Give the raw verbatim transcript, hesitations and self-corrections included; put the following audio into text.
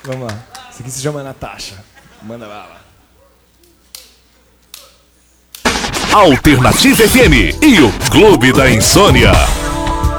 Vamos lá. Esse aqui se chama Natasha. Manda bala. Alternativa F M e o Clube da Insônia.